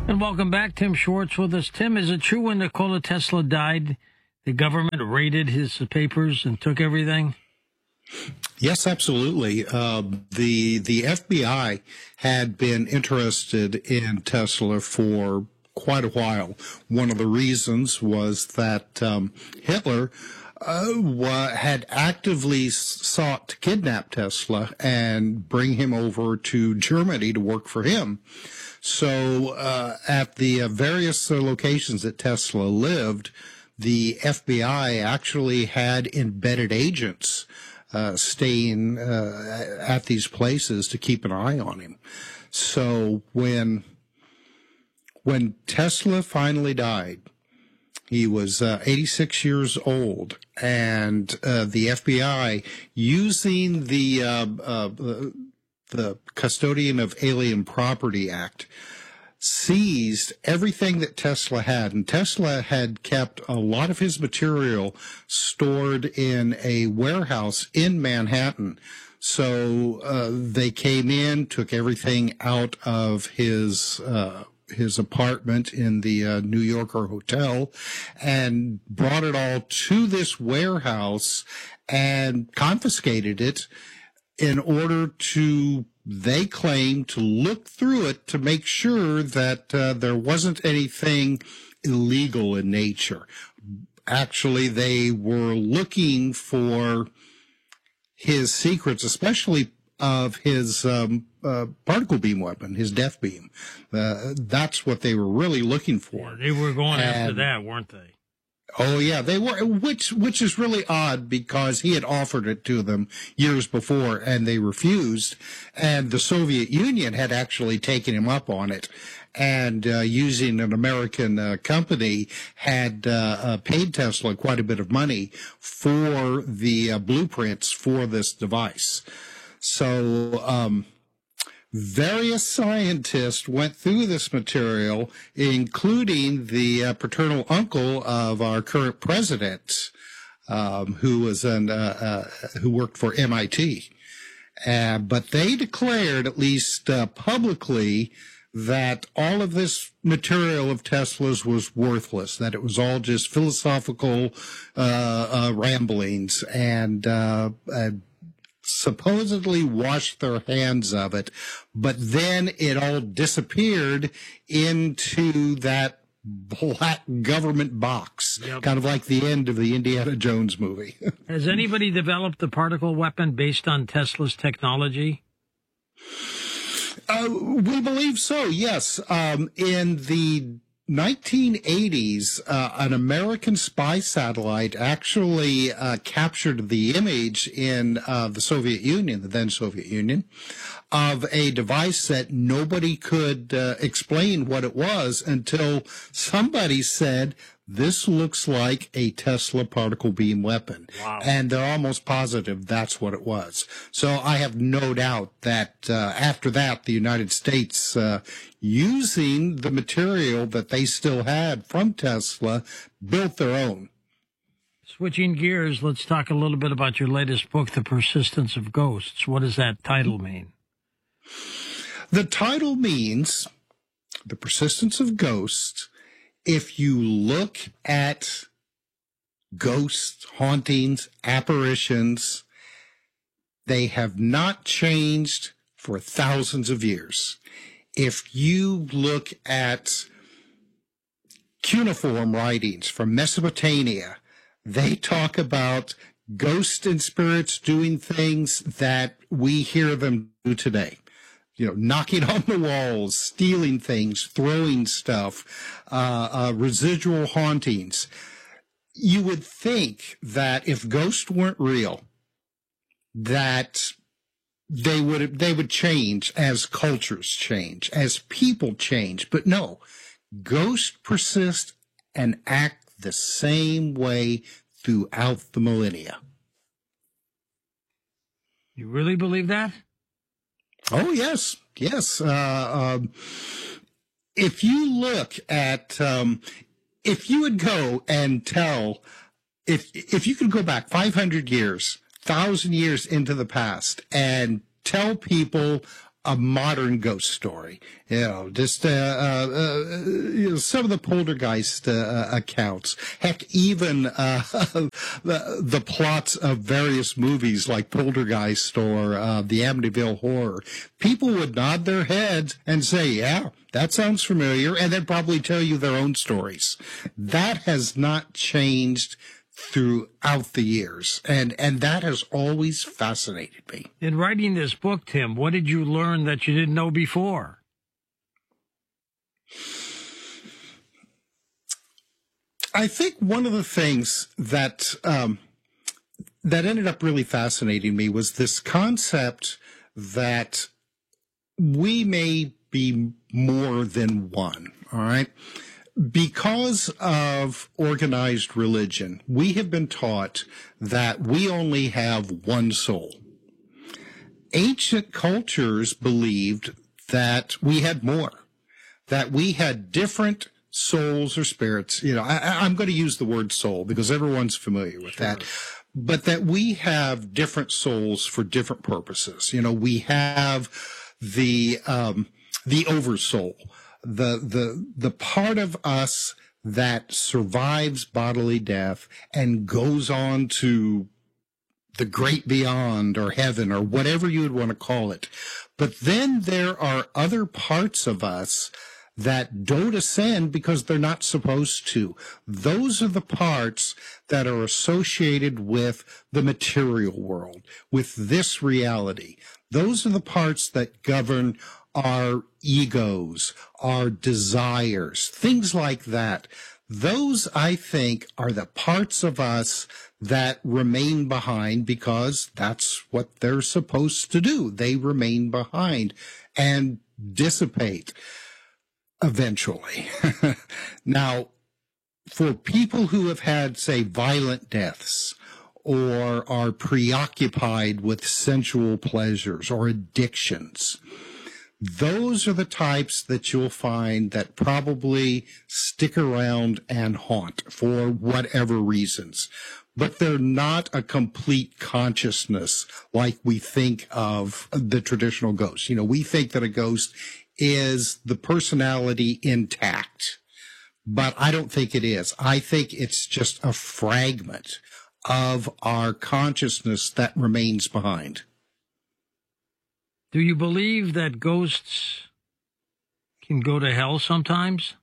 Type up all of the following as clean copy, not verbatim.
And welcome back. Tim Schwartz with us. Tim, is it true when Nikola Tesla died, the government raided his papers and took everything? Yes, absolutely. The FBI had been interested in Tesla for quite a while. One of the reasons was that Hitler had actively sought to kidnap Tesla and bring him over to Germany to work for him. So at the various locations that Tesla lived, the FBI actually had embedded agents staying at these places to keep an eye on him. So when Tesla finally died, he was 86 years old, and the FBI, using the Custodian of Alien Property Act, seized everything that Tesla had. And Tesla had kept a lot of his material stored in a warehouse in Manhattan. So they came in, took everything out of his apartment in the New Yorker hotel and brought it all to this warehouse and confiscated it in order to, they claim, to look through it to make sure that there wasn't anything illegal in nature. Actually, they were looking for his secrets, especially of his particle beam weapon, his death beam. That's what they were really looking for. Yeah, they were going after that, weren't they? Oh, yeah, they were, which is really odd because he had offered it to them years before and they refused. And the Soviet Union had actually taken him up on it and using an American company had paid Tesla quite a bit of money for the blueprints for this device. So various scientists went through this material, including the paternal uncle of our current president, who was who worked for MIT. But they declared, at least publicly, that all of this material of Tesla's was worthless, that it was all just philosophical ramblings, and supposedly washed their hands of it, but then it all disappeared into that black government box, kind of like the end of the Indiana Jones movie. Has anybody developed a particle weapon based on Tesla's technology? We believe so, yes. In the 1980s, an American spy satellite actually captured the image in the Soviet Union, the then Soviet Union, of a device that nobody could explain what it was until somebody said, this looks like a Tesla particle beam weapon. Wow. And they're almost positive that's what it was. So I have no doubt that after that, the United States, using the material that they still had from Tesla, built their own. Switching gears, let's talk a little bit about your latest book, The Persistence of Ghosts. What does that title mean? The title means The Persistence of Ghosts. If you look at ghosts, hauntings, apparitions, they have not changed for thousands of years. If you look at cuneiform writings from Mesopotamia, they talk about ghosts and spirits doing things that we hear them do today. You know, knocking on the walls, stealing things, throwing stuff, residual hauntings. You would think that if ghosts weren't real, that they would change as cultures change, as people change. But no, ghosts persist and act the same way throughout the millennia. You really believe that? Oh, yes. Yes. If you look at, if you would go and tell, if you could go back 500 years, 1,000 years into the past and tell people a modern ghost story. Just some of the poltergeist accounts. Heck, even the plots of various movies like Poltergeist or the Amityville Horror. People would nod their heads and say, "Yeah, that sounds familiar," and then probably tell you their own stories. That has not changed throughout the years, and that has always fascinated me. In writing this book, Tim, what did you learn that you didn't know before? I think one of the things that that ended up really fascinating me was this concept that we may be more than one. All right. Because of organized religion, we have been taught that we only have one soul. Ancient cultures believed that we had more, that we had different souls or spirits. I'm going to use the word soul because everyone's familiar with that, but that we have different souls for different purposes. We have the oversoul. The part of us that survives bodily death and goes on to the great beyond or heaven or whatever you would want to call it. But then there are other parts of us that don't ascend because they're not supposed to. Those are the parts that are associated with the material world, with this reality. Those are the parts that govern our egos, our desires, things like that. Those, I think, are the parts of us that remain behind because that's what they're supposed to do. They remain behind and dissipate eventually. Now, for people who have had, say, violent deaths or are preoccupied with sensual pleasures or addictions, those are the types that you'll find that probably stick around and haunt for whatever reasons. But they're not a complete consciousness like we think of the traditional ghost. We think that a ghost is the personality intact, but I don't think it is. I think it's just a fragment of our consciousness that remains behind. Do you believe that ghosts can go to hell sometimes?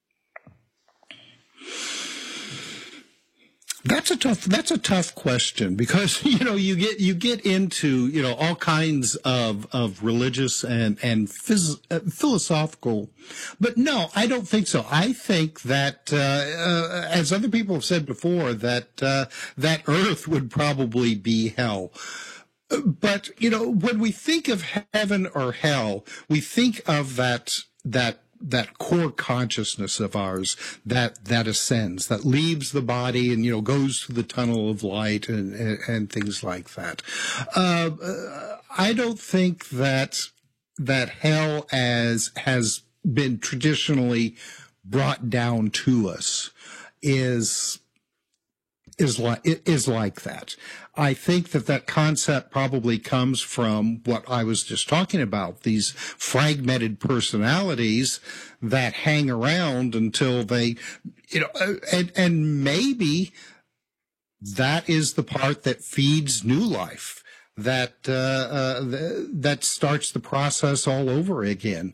That's a tough question because, you get into, all kinds of religious and philosophical, but no, I don't think so. I think that, as other people have said before, that earth would probably be hell. But, when we think of heaven or hell, we think of that core consciousness of ours that ascends, that leaves the body and, goes through the tunnel of light and things like that. I don't think that hell has been traditionally brought down to us is like that. I think that concept probably comes from what I was just talking about, these fragmented personalities that hang around until they, and maybe that is the part that feeds new life, that starts the process all over again,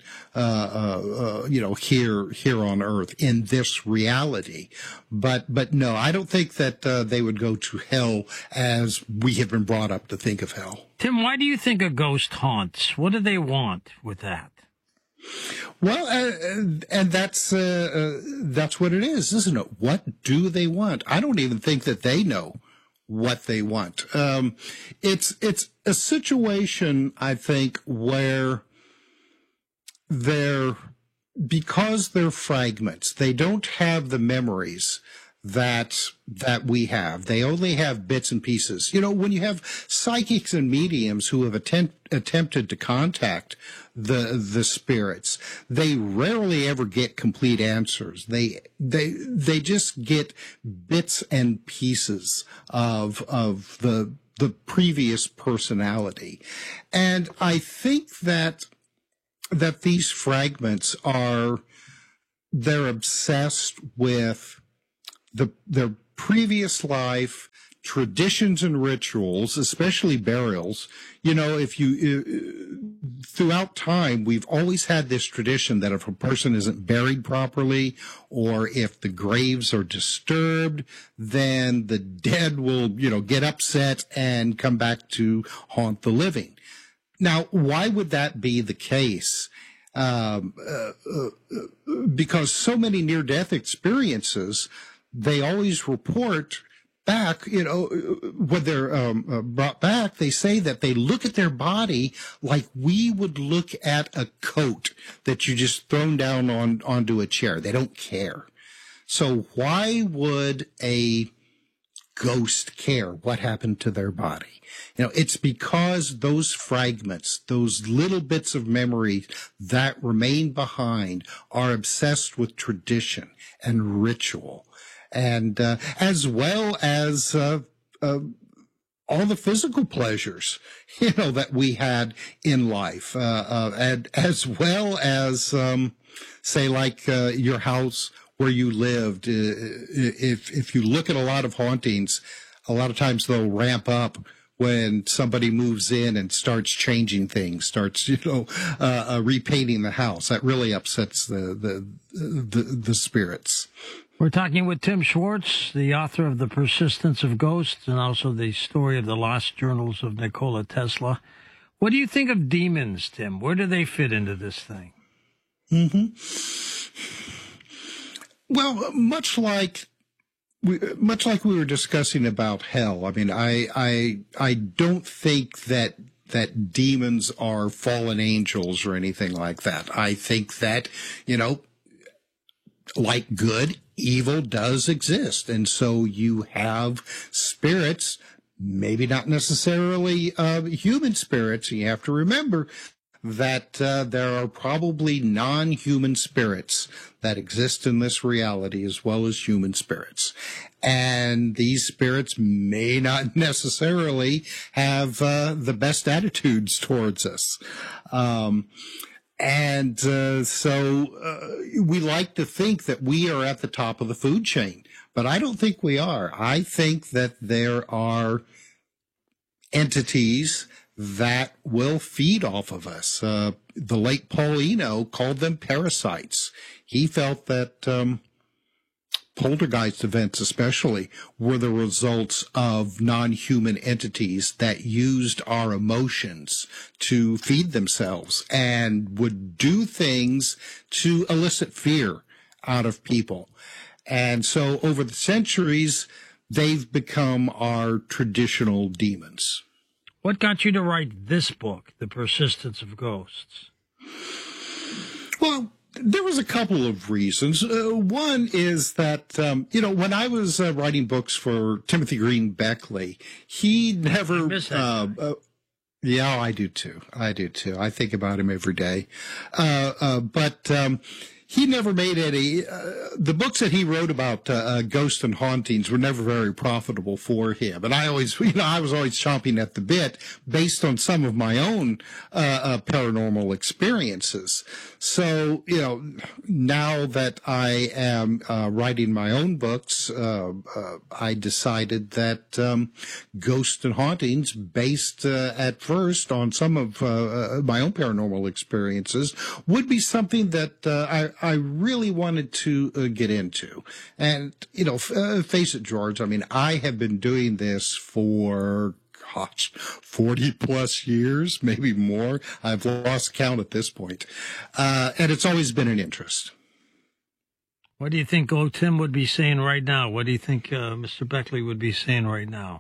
here on earth in this reality. But no, I don't think that they would go to hell as we have been brought up to think of hell. Tim, why do you think a ghost haunts? What do they want with that? Well, and that's what it is, isn't it? What do they want? I don't even think that they know what they want. It's a situation, I think, where because they're fragments, they don't have the memories that we have. They only have bits and pieces. When you have psychics and mediums who have attempted to contact the spirits, they rarely ever get complete answers. They just get bits and pieces of the previous personality. And I think that that these fragments they're obsessed with their previous life, traditions and rituals, especially burials. If throughout time, we've always had this tradition that if a person isn't buried properly, or if the graves are disturbed, then the dead will, get upset and come back to haunt the living. Now, why would that be the case? Because so many near-death experiences, they always report back, when they're brought back, they say that they look at their body like we would look at a coat that you just thrown down onto a chair. They don't care. So why would a ghost care what happened to their body? It's because those fragments, those little bits of memory that remain behind, are obsessed with tradition and ritual. And as well as all the physical pleasures, that we had in life, and as well as, say, like your house where you lived. If you look at a lot of hauntings, a lot of times they'll ramp up when somebody moves in and starts changing things, starts repainting the house. That really upsets the spirits. We're talking with Tim Schwartz, the author of The Persistence of Ghosts and also the story of the lost journals of Nikola Tesla. What do you think of demons, Tim? Where do they fit into this thing? Mm-hmm. Well, much like we were discussing about hell. I mean, I don't think that demons are fallen angels or anything like that. I think that, like good, evil does exist. And so you have spirits, maybe not necessarily human spirits. You have to remember that there are probably non-human spirits that exist in this reality as well as human spirits. And these spirits may not necessarily have the best attitudes towards us. So we like to think that we are at the top of the food chain, but I don't think we are. I think that there are entities that will feed off of us. The late Paul Eno called them parasites. He felt that poltergeist events especially were the results of non-human entities that used our emotions to feed themselves and would do things to elicit fear out of people. And so over the centuries, they've become our traditional demons. What got you to write this book, The Persistence of Ghosts? Well, there was a couple of reasons. One is that, when I was writing books for Timothy Green Beckley, he never... yeah, I do too. I think about him every day. But he never made any... the books that he wrote about ghosts and hauntings were never very profitable for him. And I always, I was always chomping at the bit based on some of my own paranormal experiences. So, now that I am writing my own books, I decided that ghosts and hauntings, based at first on some of my own paranormal experiences, would be something that I really wanted to get into. And, face it, George, I mean, I have been doing this for 40 plus years, maybe more. I've lost count at this point. And it's always been an interest. What do you think Tim would be saying right now? What do you think Mr. Beckley would be saying right now?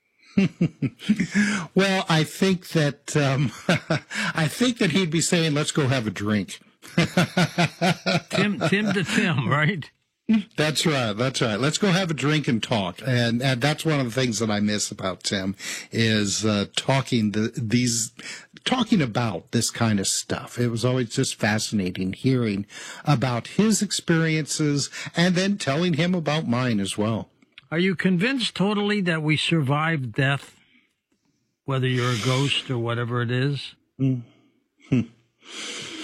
Well, I think that he'd be saying, let's go have a drink. Tim to Tim, right? That's right. Let's go have a drink and talk. And that's one of the things that I miss about Tim is talking about this kind of stuff. It was always just fascinating hearing about his experiences and then telling him about mine as well. Are you convinced totally that we survived death, whether you're a ghost or whatever it is?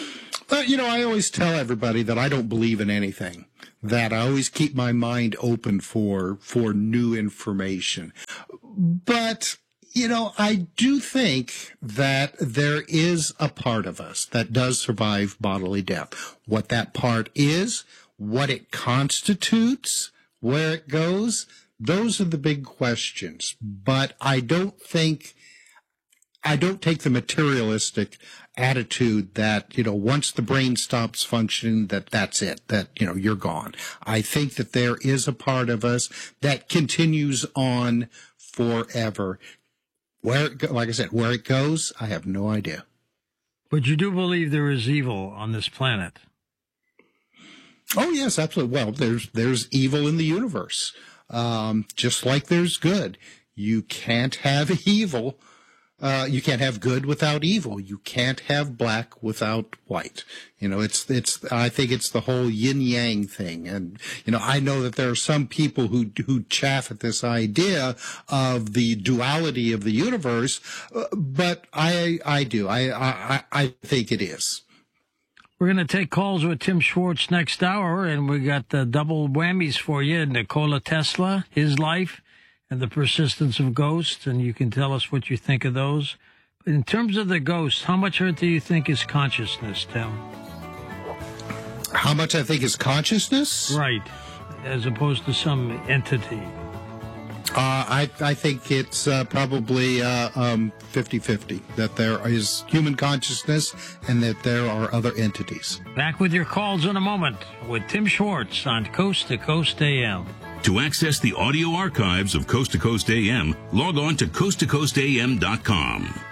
I always tell everybody that I don't believe in anything, that I always keep my mind open for new information. But, I do think that there is a part of us that does survive bodily death. What that part is, what it constitutes, where it goes, those are the big questions. But I don't take the materialistic attitude that, once the brain stops functioning, that's it, that, you're gone. I think that there is a part of us that continues on forever. Like I said, where it goes, I have no idea. But you do believe there is evil on this planet? Oh, yes, absolutely. Well, there's evil in the universe, just like there's good. You can't have evil. You can't have good without evil. You can't have black without white. I think it's the whole yin yang thing. And, I know that there are some people who chaff at this idea of the duality of the universe, but I do. I think it is. We're going to take calls with Tim Schwartz next hour, and we got the double whammies for you. Nikola Tesla, his life, and the persistence of ghosts, and you can tell us what you think of those. But in terms of the ghosts, how much do you think is consciousness, Tim? How much I think is consciousness? Right, as opposed to some entity. I think it's probably 50-50, that there is human consciousness and that there are other entities. Back with your calls in a moment with Tim Schwartz on Coast to Coast AM. To access the audio archives of Coast to Coast AM, log on to coasttocoastam.com.